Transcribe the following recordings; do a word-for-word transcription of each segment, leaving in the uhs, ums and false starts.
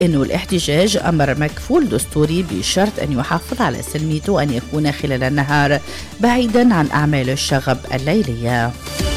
أنه الاحتجاج أمر مكفول دستوري بشرط أن يحافظ على سلميته وأن يكون خلال النهار بعيدا عن أعمال الشغب الليلية.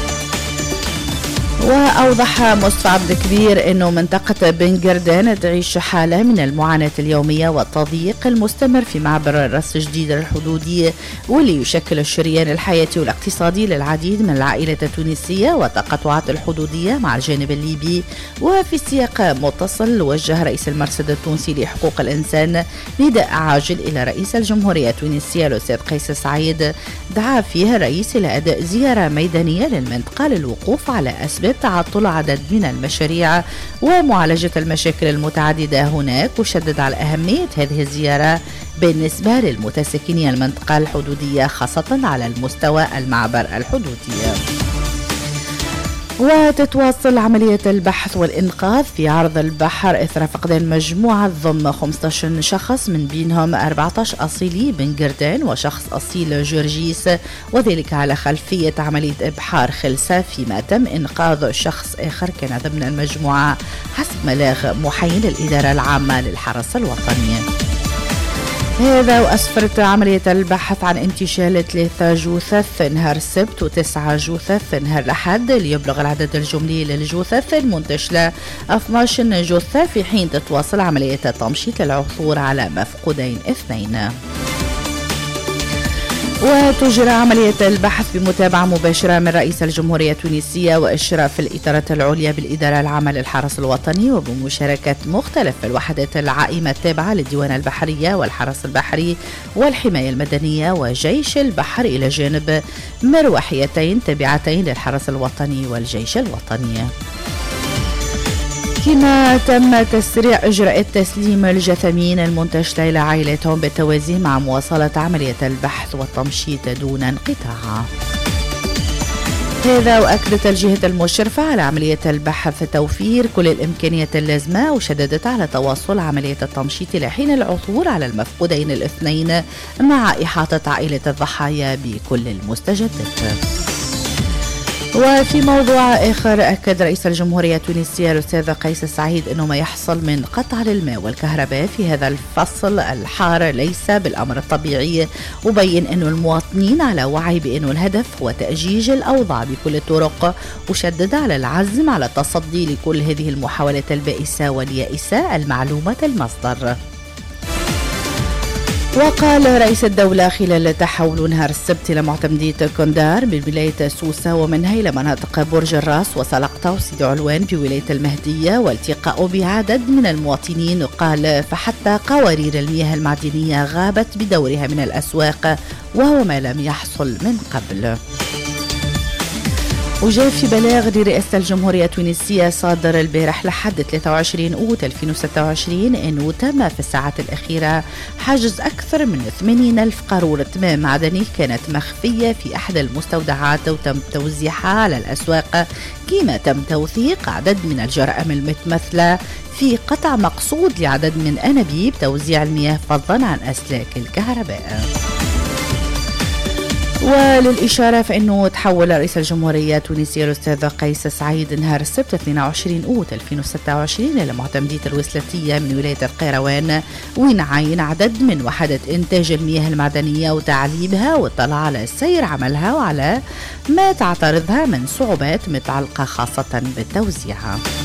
وأوضح مصطفى عبد كبير أنه منطقة بن قردان تعيش حالة من المعاناة اليومية والتضييق المستمر في معبر الرص الجديد الحدودي، واللي يشكل الشريان الحياتي والاقتصادي للعديد من العائلات التونسية والتقاطعات الحدودية مع الجانب الليبي. وفي سياق متصل وجه رئيس المرصد التونسي لحقوق الإنسان نداء عاجل إلى رئيس الجمهورية التونسية الأستاذ قيس سعيد، دعا فيه الرئيس إلى أداء زيارة ميدانية للمنطقة للوقوف على أسباب تعطل عدد من المشاريع ومعالجة المشاكل المتعددة هناك، وشدد على أهمية هذه الزيارة بالنسبة للمتسكنين المنطقة الحدودية خاصة على المستوى المعبر الحدودي. وتتواصل عملية البحث والإنقاذ في عرض البحر إثر فقدان مجموعة ضم خمسة عشر شخص من بينهم أربعة عشر أصيلي بن قردان وشخص أصيل جورجيس، وذلك على خلفية عملية إبحار خلسة، فيما تم إنقاذ شخص آخر كان ضمن المجموعة حسب بلاغ محيي للإدارة العامة للحرس الوطني. هذا وأسفرت عملية البحث عن انتشال ثلاثة جثث نهار السبت وتسعة جثث نهار الأحد، ليبلغ العدد الجملي للجثث المنتشلة اثني عشر جثة، في حين تتواصل عملية التمشيط للعثور على مفقودين اثنين. وتجرى عملية البحث بمتابعة مباشرة من رئيس الجمهورية التونسية وإشراف الإدارة العليا بالإدارة العامة للحرس الوطني، وبمشاركة مختلف الوحدات العائمة التابعة للديوان البحرية والحرس البحري والحماية المدنية وجيش البحر، إلى جانب مروحيتين تابعتين للحرس الوطني والجيش الوطني. كما تم تسريع إجراءات تسليم الجثمين المنتشلة إلى عائلاتهم بالتوازي مع مواصلة عملية البحث والتمشيط دون انقطاع. هذا وأكدت الجهة المشرفة على عملية البحث توفير كل الإمكانيات اللازمة، وشددت على تواصل عملية التمشيط لحين العثور على المفقودين الاثنين مع إحاطة عائلة الضحايا بكل المستجدات. وفي موضوع آخر، أكد رئيس الجمهورية التونسية الأستاذ قيس سعيد أنه ما يحصل من قطع للماء والكهرباء في هذا الفصل الحار ليس بالأمر الطبيعي، وبين أن المواطنين على وعي بأنه الهدف هو تأجيج الأوضاع بكل الطرق، وشدد على العزم على التصدي لكل هذه المحاولات البائسة واليائسة المعلومة المصدر. وقال رئيس الدولة خلال تحول نهار السبت إلى معتمدية كوندار بولاية سوسة ومنها إلى مناطق برج الراس وسلقطة وسيدي علوان بولاية المهدية والتقاء بعدد من المواطنين، وقال فحتى قوارير المياه المعدنية غابت بدورها من الأسواق وهو ما لم يحصل من قبل. وجاء في بلاغ لرئاسة الجمهورية التونسية صادر البارح لحد ثلاثة وعشرين أوت ألفين وستة وعشرين أنه تم في الساعات الأخيرة حجز أكثر من ثمانين ألف قارورة ماء معدني كانت مخفية في أحد المستودعات وتم توزيعها على الأسواق، كما تم توثيق عدد من الجرائم المتمثلة في قطع مقصود لعدد من أنابيب توزيع المياه فضلا عن أسلاك الكهرباء. وللإشارة فإنه تحول رئيس الجمهورية التونسية الأستاذ قيس سعيد نهار السبت اثنين وعشرين أوت ألفين وستة وعشرين إلى معتمدية الوسلاتية من ولاية القيروان، وين عين عدد من وحدات إنتاج المياه المعدنية وتعليبها، واطلع على سير عملها وعلى ما تعترضها من صعوبات متعلقة خاصة بالتوزيع.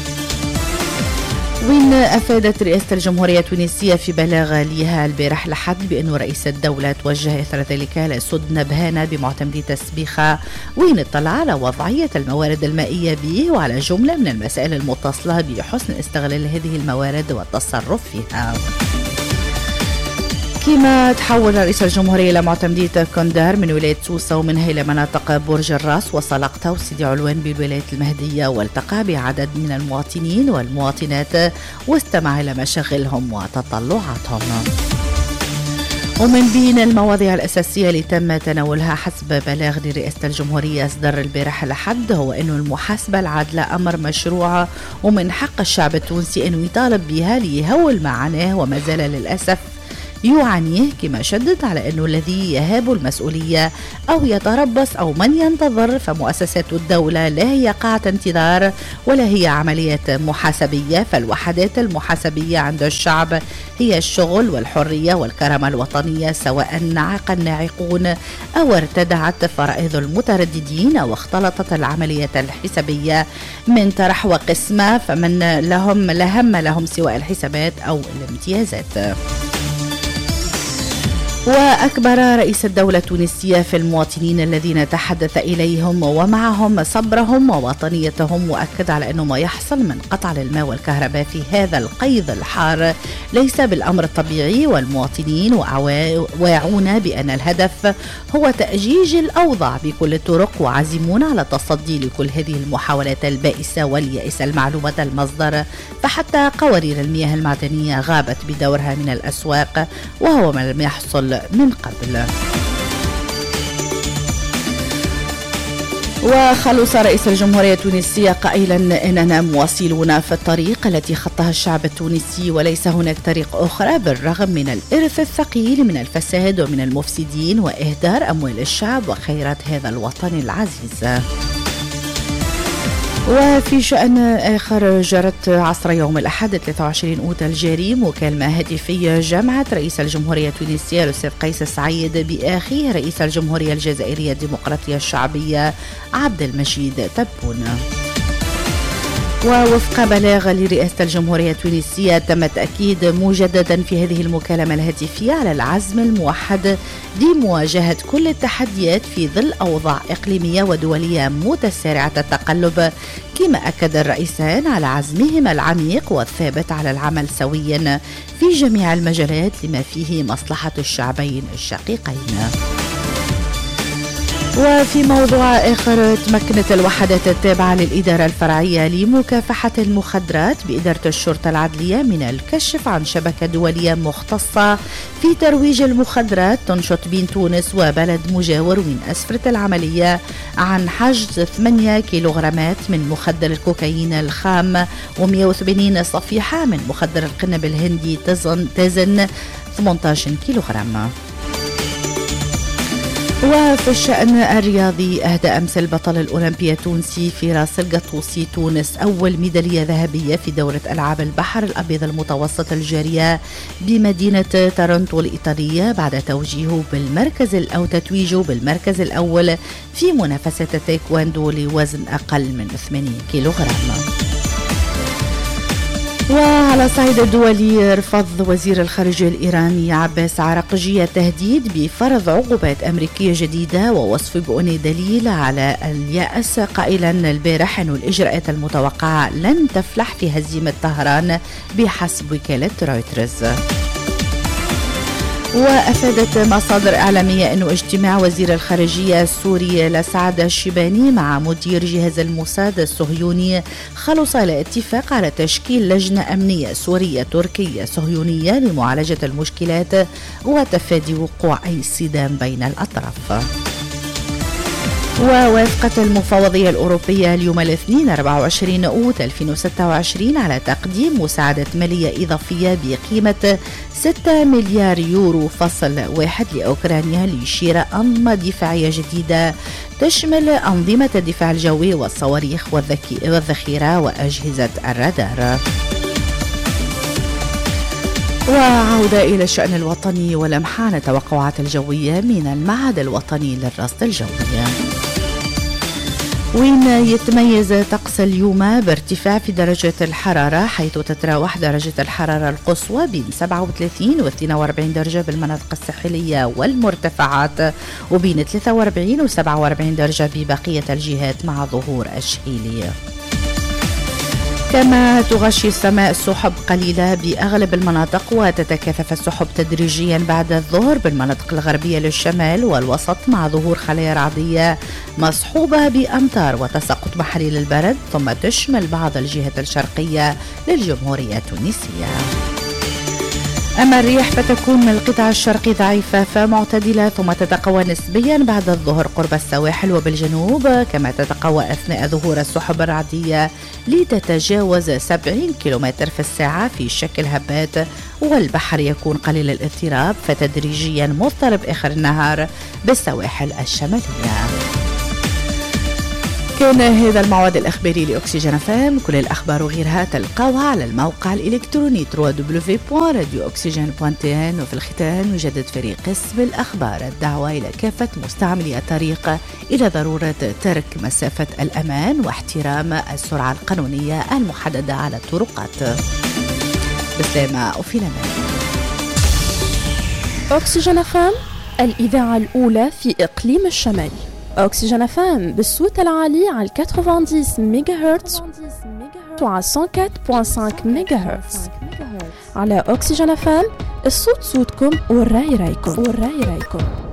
وين أفادت رئاسة الجمهورية التونسية في بلاغ لها البارح لحد بأن رئيس الدولة توجه إثر ذلك لسد نبهانة بمعتمدية السبيخة، وين اطلع على وضعية الموارد المائية به وعلى جملة من المسائل المتصلة بحسن استغلال هذه الموارد والتصرف فيها. كما تحول رئيس الجمهورية إلى معتمدية كوندار من ولاية سوسة ومنها إلى مناطق برج الراس وسلقطة وسيدي علوان بولاية المهدية، والتقى بعدد من المواطنين والمواطنات واستمع إلى مشاغلهم وتطلعاتهم. ومن بين المواضيع الأساسية اللي تم تناولها حسب بلاغ لرئاسة الجمهورية أصدر البارح لحد هو أنه المحاسبة العادلة أمر مشروع ومن حق الشعب التونسي أنه يطالب بها ليهول معاناه، وما زال للأسف يعانيه، كما شدد على أنه الذي يهاب المسؤولية أو يتربص أو من ينتظر فمؤسسات الدولة لا هي قاعة انتظار ولا هي عملية محاسبية، فالوحدات المحاسبية عند الشعب هي الشغل والحرية والكرامة الوطنية، سواء نعق الناعقون أو ارتدعت فرائض المترددين أو اختلطت العملية الحسابية من طرح وقسمة، فمن لهم لهم لهم سواء الحسابات أو الامتيازات. وأكبر رئيس الدولة التونسية في المواطنين الذين تحدث إليهم ومعهم صبرهم ووطنيتهم، وأكد على أنه ما يحصل من قطع الماء والكهرباء في هذا القيد الحار ليس بالأمر الطبيعي، والمواطنين واعون بأن الهدف هو تأجيج الأوضاع بكل الطرق، وعازمون على التصدي لكل هذه المحاولات البائسة واليائسة المعلومة المصدر، فحتى قوارير المياه المعدنية غابت بدورها من الأسواق وهو ما لم يحصل من قبل. وخلص رئيس الجمهورية التونسية قائلا إننا مواصلون في الطريق التي خطها الشعب التونسي وليس هناك طريق أخرى، بالرغم من الإرث الثقيل من الفساد ومن المفسدين وإهدار أموال الشعب وخيرات هذا الوطن العزيز. وفي شأن آخر، جرت عصر يوم الأحد ثلاثة وعشرين أوت الجاري مكالمة هاتفية جمعت رئيس الجمهورية التونسية الأستاذ قيس سعيد بأخيه رئيس الجمهورية الجزائرية الديمقراطية الشعبية عبد المجيد تبون. ووفق بلاغ لرئاسة الجمهورية التونسية تم التأكيد مجددا في هذه المكالمة الهاتفية على العزم الموحد لمواجهة كل التحديات في ظل أوضاع إقليمية ودولية متسارعة التقلب، كما أكد الرئيسان على عزمهما العميق والثابت على العمل سويا في جميع المجالات لما فيه مصلحة الشعبين الشقيقين. وفي موضوع آخر، تمكنت الوحدات التابعة للإدارة الفرعية لمكافحة المخدرات بإدارة الشرطة العدلية من الكشف عن شبكة دولية مختصة في ترويج المخدرات تنشط بين تونس وبلد مجاور، ومن أسفرت العملية عن حجز ثمانية كيلوغرامات من مخدر الكوكايين الخام ومئة وثمانين صفيحة من مخدر القنب الهندي تزن, تزن ثمانية عشر كيلوغرام. وفي الشأن الرياضي، أهدى أمس البطل الأولمبي التونسي فراس القطوسي تونس أول ميدالية ذهبية في دورة ألعاب البحر الأبيض المتوسط الجارية بمدينة تورنتو الإيطالية بعد توجيهه بالمركز أو تتويجه بالمركز الأول في منافسة التايكواندو لوزن أقل من ثمانين كيلوغرام. وعلى صعيد الدولي، رفض وزير الخارجية الإيراني عباس عراقجي التهديد بفرض عقوبات أمريكية جديدة ووصف بأنه دليل على اليأس، قائلا البارح أن الإجراءات المتوقعة لن تفلح في هزيمة طهران بحسب وكالة رويترز. وأفادت مصادر إعلامية أن اجتماع وزير الخارجية السوري لسعد الشيباني مع مدير جهاز الموساد الصهيوني خلص إلى اتفاق على تشكيل لجنة أمنية سورية تركية صهيونية لمعالجة المشكلات وتفادي وقوع أي صدام بين الأطراف. ووافقت المفوضية الأوروبية اليوم الاثنين أربعة وعشرين أوت ألفين وستة وعشرين على تقديم مساعدة مالية إضافية بقيمة ستة مليار يورو فاصل واحد لأوكرانيا لشراء أنظمة دفاعية جديدة تشمل أنظمة الدفاع الجوي والصواريخ والذخيرة وأجهزة الرادار. وعودة إلى الشأن الوطني ولمحان التوقعات الجوية من المعهد الوطني للرصد الجوي، وين يتميز طقس اليوم بارتفاع في درجة الحرارة، حيث تتراوح درجة الحرارة القصوى بين سبعة وثلاثين و اثنين وأربعين درجة بالمناطق الساحلية والمرتفعات، وبين ثلاثة وأربعين و سبعة وأربعين درجة ببقية الجهات مع ظهور الشهيلية. كما تغشي السماء سحب قليلة بأغلب المناطق، وتتكاثف السحب تدريجيا بعد الظهر بالمناطق الغربية للشمال والوسط مع ظهور خلايا رعدية مصحوبة بأمطار وتساقط محلي للبرد، ثم تشمل بعض الجهات الشرقية للجمهورية التونسية. أما الرياح فتكون من القطاع الشرقي ضعيفة فمعتدلة ثم تتقوى نسبيا بعد الظهر قرب السواحل وبالجنوب، كما تتقوى أثناء ظهور السحب الرعدية لتتجاوز سبعين كيلومتر في الساعة في شكل هبات، والبحر يكون قليل الاضطراب فتدريجيا مضطرب آخر النهار بالسواحل الشمالية. كان هذا الموعد الإخباري لأكسجين اف ام. كل الأخبار وغيرها تلقاوها على الموقع الإلكتروني دبليو دبليو دبليو دوت راديو أكسجين دوت تي ان. وفي الختام يجدد فريق قسم الأخبار الدعوة إلى كافة مستعملي الطريق إلى ضرورة ترك مسافة الأمان واحترام السرعة القانونية المحددة على الطرقات. بسلامة وفي الأمان. أكسجين اف ام، الإذاعة الأولى في إقليم الشمال. أكسجين اف ام بالصوت العالي على تسعين ميجا هرتز وعلى مية وأربعة فاصلة خمسة ميجا هرتز. على أكسجين اف ام الصوت صوتكم والرأي رأيكم والرأي رأيكم.